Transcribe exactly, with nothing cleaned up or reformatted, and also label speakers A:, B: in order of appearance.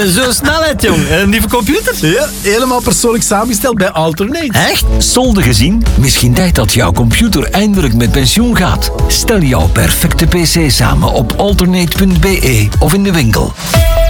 A: Zo snelheid, jong. Een nieuwe computer?
B: Ja, helemaal persoonlijk samengesteld bij Alternate.
A: Echt?
C: Solde gezien? Misschien tijd dat jouw computer eindelijk met pensioen gaat. Stel jouw perfecte pc samen op alternate punt be of in de winkel.